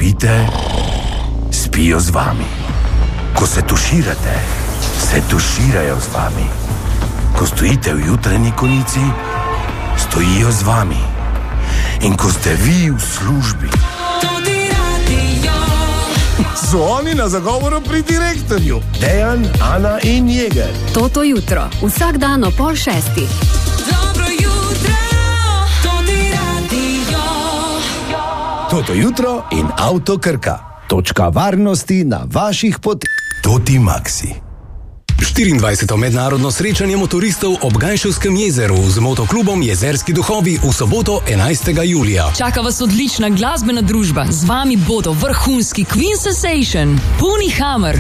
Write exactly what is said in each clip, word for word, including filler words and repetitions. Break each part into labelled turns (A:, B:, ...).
A: spite, spijo z vami. Ko se tuširate, se tuširajo z vami. Ko stojite v jutranji konici, stojijo z vami. In ko ste vi v službi, so oni na zagovoru pri direktorju. Dejan, Ana in Jeger.
B: Toto jutro, vsak dan o pol šestih.
C: Dobro jutro, Toti Radio.
A: Toto jutro in Avto Krka. Točka varnosti na vaših poteh. Toti Maxi.
D: štiriindvajseto mednarodno srečanje motoristov ob Gajševskem jezeru z motoklubom Jezerski duhovi v soboto enajstega julija.
E: Čaka vas odlična glasbena družba. Z vami bodo vrhunski Queen Sensation, Puni Hammer,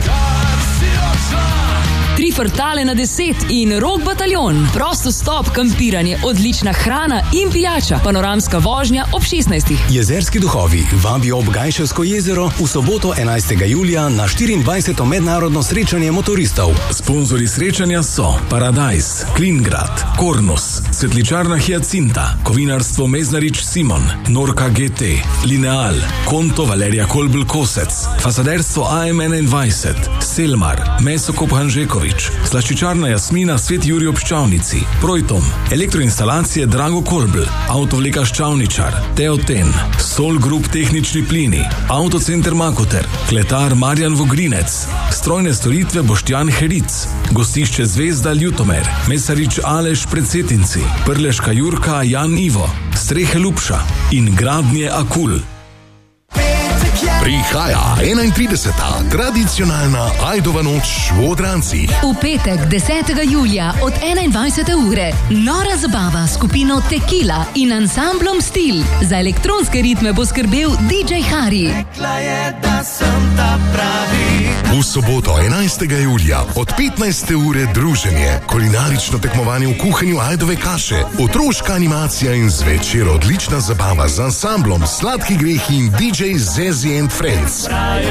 E: Tri frtale na deset in Rock bataljon. Prosto stop, kampiranje, odlična hrana in pijača. Panoramska vožnja ob šestnajstih.
D: Jezerski duhovi vabijo ob Gajševsko jezero v soboto enajstega julija na štiriindvajseto mednarodno srečanje motoristov.
F: Sponzorji srečanja so Paradise, Klingrad, Kornus, Svetličarna Hyacinta, Kovinarstvo Meznarič Simon, Norka G T, Lineal, Konto Valerija Kolbl Kosec, Fasaderstvo A M enaindvajset, Selmar, Mesokop Hanžekovič, Slaščičarna Jasmina Svet Jurij ob Ščavnici, Projtom, Elektroinstalacije Drago Kolbl, Avtovleka Ščavničar, Teoten, Sol Group Tehnični plini, Avtocenter Makoter, Kletar Marjan Vogrinec, Strojne storitve Boštjan Heric, Gostišče Zvezda Ljutomer, Mesarič Aleš Predsetinci, Prleška Jurka Jan Ivo, Strehe Lupša in Gradnje Akul.
G: Prihaja enaintrideseta tradicionalna Ajdova noč v Odrancih.
B: V petek, desetega julija od enaindvajsete ure, nora zabava s skupino Tequila in ansamblom Stil. Za elektronske ritme bo skrbel D J Hari.
G: V soboto enajstega julija od petnajste ure druženje, kulinarično tekmovanje v kuhanju ajdove kaše, otroška animacija in zvečer odlična zabava z ansamblom Sladki grehi in D J Zezi and Friends.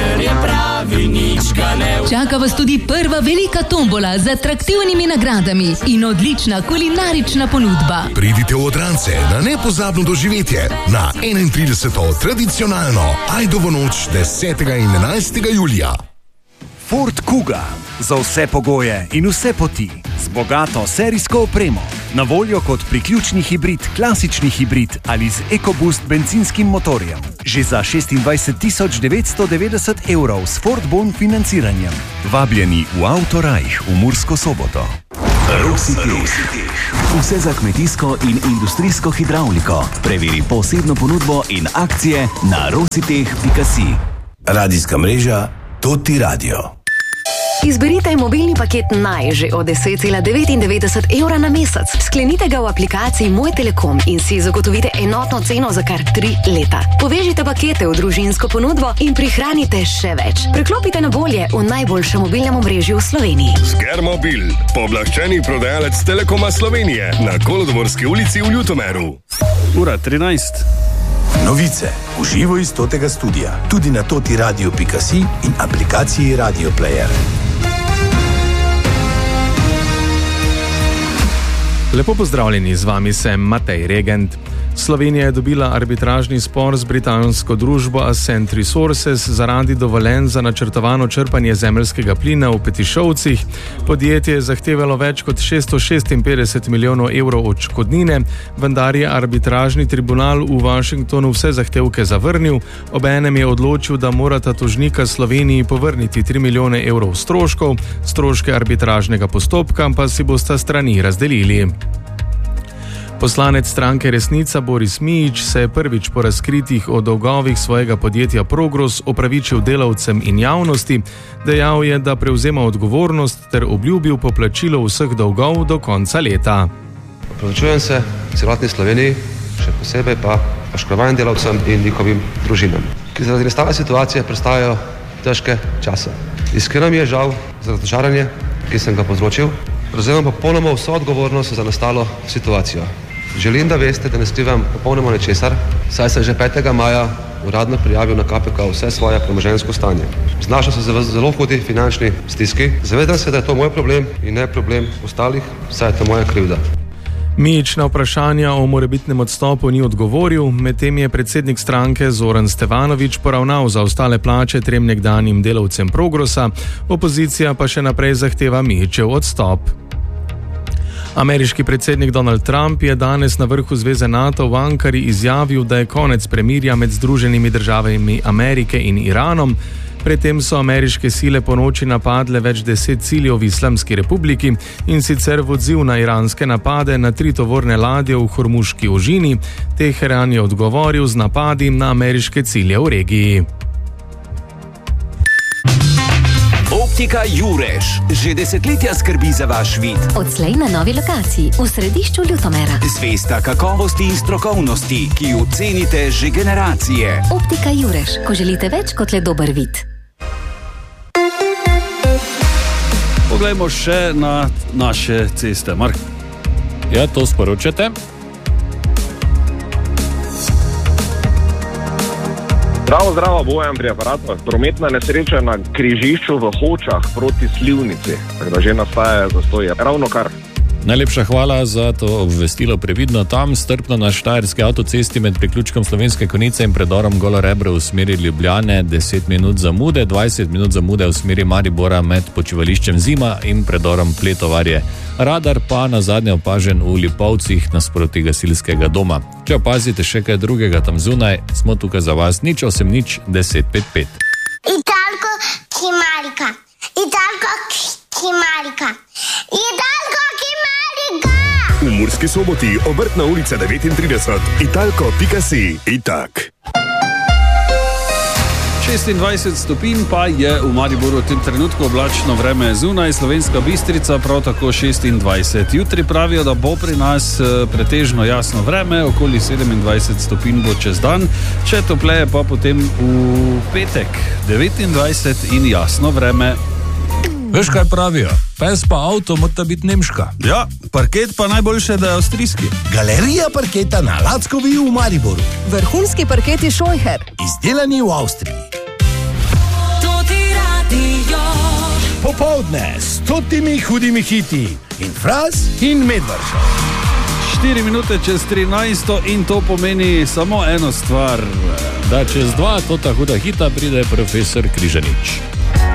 B: Čaka vas tudi prva velika tombola z atraktivnimi nagradami in odlična kulinarična ponudba.
G: Pridite v Odrance na nepozabno doživetje na enaintrideseto tradicionalno Ajdovo noč desetega in enajstega julija.
H: Ford Kuga. Za vse pogoje in vse poti. Z bogato serijsko opremo. Na voljo kot priključni hibrid, klasični hibrid ali z EcoBoost bencinskim motorjem. Že za šestindvajset tisoč devetsto devetdeset evrov s Ford Bon financiranjem. Vabljeni v Autorajh v Mursko Soboto.
I: Rositeh. Vse za kmetijsko in industrijsko hidravliko. Preveri posebno ponudbo in akcije na rositeh pika si.
A: Radijska mreža Toti Radio.
B: Izberite mobilni paket Naj že od deset cela devetindevetdeset evra na mesec. Sklenite ga v aplikaciji Moj Telekom in si zagotovite enotno ceno za kar tri leta. Povežite pakete v družinsko ponudbo in prihranite še več. Preklopite na bolje v najboljšem mobilnem omrežju v Sloveniji.
J: Skermobil, pooblaščeni prodajalec Telekoma Slovenije na Kolodvorski ulici v Ljutomeru.
H: Ura trinajst.
A: Novice v živo iz Totega studia, tudi na toti radio pika si in aplikaciji Radio Player.
K: Lepo pozdravljeni, z vami sem Matej Regent. Slovenija je dobila arbitražni spor z britansko družbo Ascent Resources zaradi dovoljenj za načrtovano črpanje zemeljskega plina v Petišovcih. Podjetje je zahtevalo več kot šeststo šestinpetdeset milijonov evrov odškodnine, vendar je arbitražni tribunal v Washingtonu vse zahtevke zavrnil, obenem je odločil, da morata tožnika Sloveniji povrniti tri milijone evrov stroškov, stroške arbitražnega postopka pa si bosta strani razdelili. Poslanec stranke Resnica Boris Mijić se je prvič po razkritjih o dolgovih svojega podjetja Progros opravičil delavcem in javnosti. Dejal je, da prevzema odgovornost ter obljubil poplačilo vseh dolgov do konca leta.
L: Opravičujem se celotni Sloveniji, še posebej pa oškodovanim delavcem in njihovim družinam, ki zaradi nastale situacije predstavljajo težke čase. Iskreno mi je žal za razočaranje, ki sem ga povzročil. Prevzemam popolnoma vso odgovornost za nastalo situacijo. Želim, da veste, da ne skrivam popolnoma ničesar, saj sem že petega maja uradno prijavil na K P K vse svoje premoženjsko stanje. Znašel sem se v zelo hudi finančni stiski. Zavedam se, da je to moj problem in ne problem ostalih, saj je to moja krivda.
K: Mijić na vprašanja o morebitnem odstopu ni odgovoril, medtem je predsednik stranke Zoran Stevanović poravnal za ostale plače trem nekdanjim delavcem Progrosa, opozicija pa še naprej zahteva Mijićev odstop. Ameriški predsednik Donald Trump je danes na vrhu Zveze NATO v Ankari izjavil, da je konec premirja med Združenimi državami Amerike in Iranom. Predtem so ameriške sile po noči napadle več deset ciljev v Islamski republiki in sicer v odziv na iranske napade na tri tovorne ladje v Hormuški ožini. Teheran je odgovoril z napadi na ameriške cilje v regiji.
I: Optika Jurež že desetletja skrbi za vaš vid.
M: Odslej na novi lokaciji v središču Ljutomera.
I: Zvesta kakovosti in strokovnosti, ki jo cenite že generacije.
M: Optika Jurež, ko želite več kot le dober vid.
N: Poglejmo še na naše ceste. Mark.
O: Ja, to sporočate.
P: Zdravo, zdravo, Bojan pri aparatu. Prometna nesreča na križišču v Hočah proti Slivnici. Tako da že nastaja zastoj. Ravno kar.
O: Najlepša hvala za to obvestilo. Previdno tam, strpno na štajerski avtocesti med priključkom Slovenske Konjice in predorom Golo Rebro v smeri Ljubljane, deset minut zamude, dvajset minut zamude v smeri Maribora med počivališčem Zima in predorom Pletovarje. Radar pa na zadnje opažen v Lipovcih nasproti gasilskega doma. Če opazite še kaj drugega tam zunaj, smo tukaj za vas. Nič osem nič deset pet pet.
Q: Italko Kimarika. Italko Kimarika. Italko Kimarika.
J: V Murski Soboti, Obrtna ulica devetintrideset, italko pika si, itak.
N: šestindvajset stopinj pa je v Mariboru v tem trenutku, oblačno vreme zunaj, Slovenska Bistrica prav tako šestindvajset. Jutri pravijo, da bo pri nas pretežno jasno vreme, okoli sedemindvajset stopinj bo čez dan, če topleje pa potem v petek devetindvajset in jasno vreme.
R: Veš, kaj pravijo? Pes pa avto mora biti nemška.
N: Ja, parket pa najboljše, da je avstrijski.
A: Galerija parketa na Lackovi v Mariboru.
S: Vrhunski parketi Scheucher.
A: Izdelani v Avstriji.
C: To ti radio.
A: Popoldne s stotimi hudimi hiti in Fras in Medvarša.
N: štiri minute čez trinajsto in to pomeni samo eno stvar.
O: Da čez dva tota huda hita pride profesor Križanič.